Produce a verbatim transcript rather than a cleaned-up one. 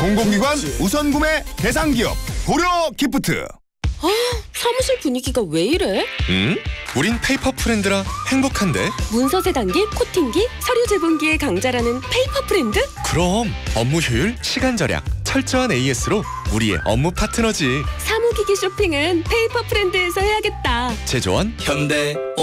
공공기관 우선 구매 대상 기업 고려 기프트. 아, 사무실 분위기가 왜 이래? 응? 우린 페이퍼 프렌드라 행복한데. 문서 세단기, 코팅기, 서류 제본기의 강자라는 페이퍼 프렌드? 그럼 업무 효율, 시간 절약, 철저한 에이에스로 우리의 업무 파트너지. 사무기기 쇼핑은 페이퍼 프렌드에서 해야겠다. 제조원 현대